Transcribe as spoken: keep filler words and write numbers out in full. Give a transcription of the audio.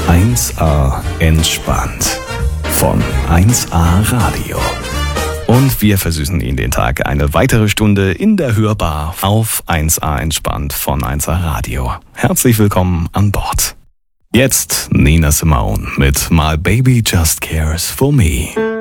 eins a entspannt von eins a Radio. Und wir versüßen Ihnen den Tag eine weitere Stunde in der Hörbar auf eins a entspannt von eins a Radio. Herzlich willkommen an Bord. Jetzt Nina Simone mit My Baby Just Cares For Me.